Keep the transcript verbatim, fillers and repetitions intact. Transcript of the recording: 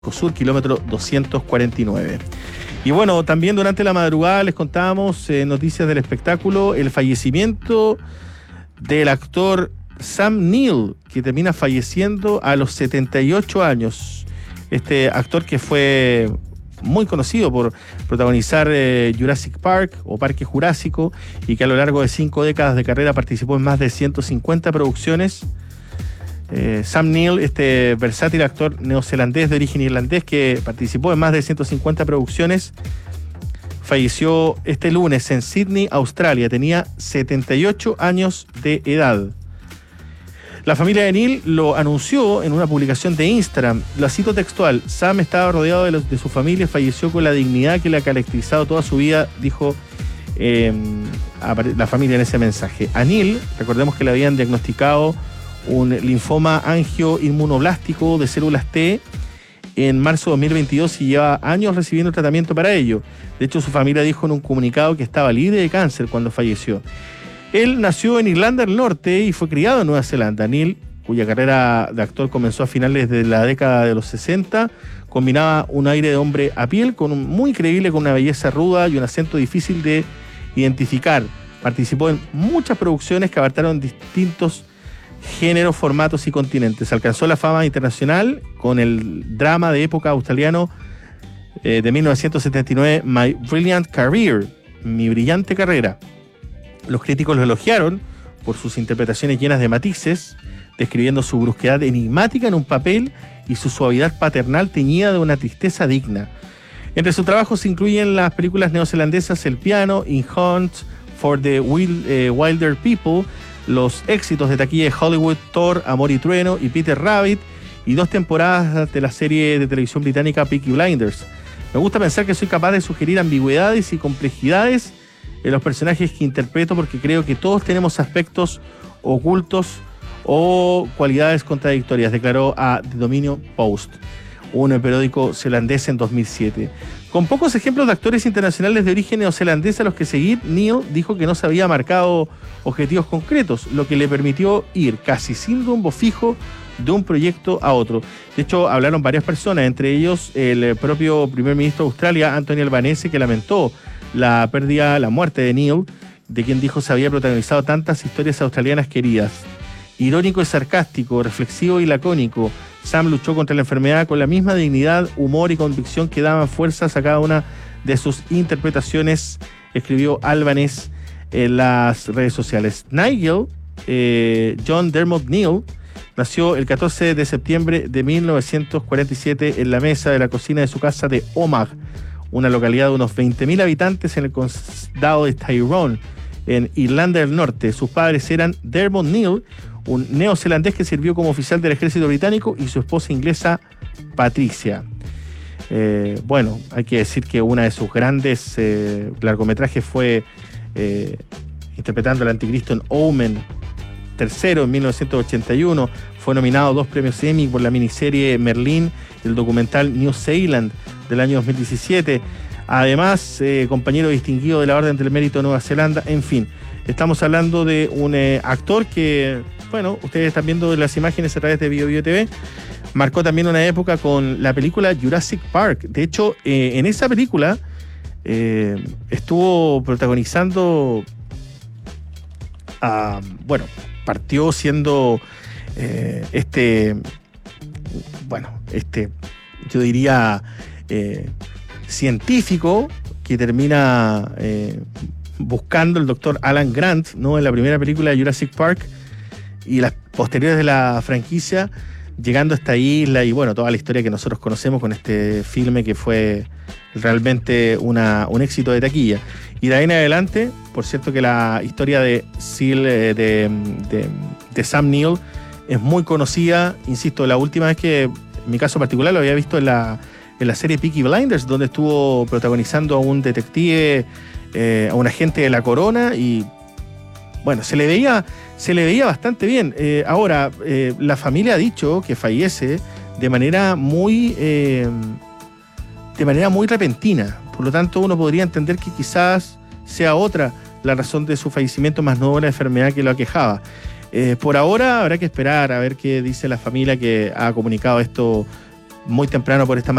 Sur, kilómetro doscientos cuarenta y nueve. Y bueno, también durante la madrugada les contábamos eh, noticias del espectáculo, el fallecimiento del actor Sam Neill, que termina falleciendo a los setenta y ocho años. Este actor que fue muy conocido por protagonizar eh, Jurassic Park o Parque Jurásico y que a lo largo de cinco décadas de carrera participó en más de ciento cincuenta producciones. Eh, Sam Neill, este versátil actor neozelandés de origen irlandés que participó en más de ciento cincuenta producciones, falleció este lunes en Sydney, Australia. Tenía setenta y ocho años de edad. La familia de Neill lo anunció en una publicación de Instagram. Lo cito textual: Sam estaba rodeado de, los, de su familia, falleció con la dignidad que le ha caracterizado toda su vida, dijo eh, la familia en ese mensaje. A Neill, recordemos que le habían diagnosticado un linfoma angioinmunoblástico de células T en marzo de dos mil veintidós y lleva años recibiendo tratamiento para ello. De hecho, su familia dijo en un comunicado que estaba libre de cáncer cuando falleció. Él nació en Irlanda del Norte y fue criado en Nueva Zelanda. Neill, cuya carrera de actor comenzó a finales de la década de los sesenta, combinaba un aire de hombre a piel con un, muy creíble, con una belleza ruda y un acento difícil de identificar. Participó en muchas producciones que abarcaron distintos géneros, formatos y continentes. Alcanzó la fama internacional con el drama de época australiano eh, de mil novecientos setenta y nueve, My Brilliant Career, Mi Brillante Carrera. Los críticos lo elogiaron por sus interpretaciones llenas de matices, describiendo su brusquedad enigmática en un papel y su suavidad paternal teñida de una tristeza digna. Entre sus trabajos se incluyen las películas neozelandesas El Piano, In Hunt for the Wild, eh, Wilder People, los éxitos de taquilla de Hollywood, Thor, Amor y Trueno y Peter Rabbit, y dos temporadas de la serie de televisión británica Peaky Blinders. Me gusta pensar que soy capaz de sugerir ambigüedades y complejidades en los personajes que interpreto, porque creo que todos tenemos aspectos ocultos o cualidades contradictorias, declaró a The Dominio Post, un periódico zelandés, en dos mil siete. Con pocos ejemplos de actores internacionales de origen neozelandés a los que seguir, Neill dijo que no se había marcado objetivos concretos, lo que le permitió ir casi sin rumbo fijo de un proyecto a otro. De hecho, hablaron varias personas, entre ellos el propio primer ministro de Australia, Anthony Albanese, que lamentó la pérdida, la muerte de Neill, de quien dijo se había protagonizado tantas historias australianas queridas. Irónico y sarcástico, reflexivo y lacónico, Sam luchó contra la enfermedad con la misma dignidad, humor y convicción que daban fuerzas a cada una de sus interpretaciones, escribió Albanese en las redes sociales. Nigel eh, John Dermot Neill nació el catorce de septiembre de mil novecientos cuarenta y siete en la mesa de la cocina de su casa de Omagh, una localidad de unos veinte mil habitantes en el condado de Tyrone, en Irlanda del Norte. Sus padres eran Dermot Neill, un neozelandés que sirvió como oficial del ejército británico, y su esposa inglesa, Patricia. Eh, bueno, hay que decir que una de sus grandes eh, largometrajes fue eh, interpretando al anticristo en Omen tercero en mil novecientos ochenta y uno. Fue nominado a dos premios Emmy por la miniserie Merlín y el documental New Zealand del año dos mil diecisiete. Además, eh, compañero distinguido de la Orden del Mérito de Nueva Zelanda. En fin, estamos hablando de un eh, actor que, bueno, ustedes están viendo las imágenes a través de Bio Bio T V. Marcó también una época con la película Jurassic Park. De hecho, eh, en esa película eh, estuvo protagonizando, uh, bueno, partió siendo eh, este, bueno, este, yo diría, eh, científico que termina eh, buscando el doctor Alan Grant, ¿no?, en la primera película de Jurassic Park y las posteriores de la franquicia, llegando a esta isla y bueno, toda la historia que nosotros conocemos con este filme que fue realmente una, un éxito de taquilla. Y de ahí en adelante, por cierto que la historia de, Seal, de, de, de, de Sam Neill es muy conocida. Insisto, la última vez que, en mi caso particular, lo había visto en la, en la serie Peaky Blinders, donde estuvo protagonizando a un detective, eh, a un agente de la corona, y bueno, se le veía, se le veía bastante bien. Eh, ahora, eh, la familia ha dicho que fallece de manera muy, eh, de manera muy repentina. Por lo tanto, uno podría entender que quizás sea otra la razón de su fallecimiento, más no la enfermedad que lo aquejaba. Eh, por ahora habrá que esperar a ver qué dice la familia, que ha comunicado esto muy temprano por esta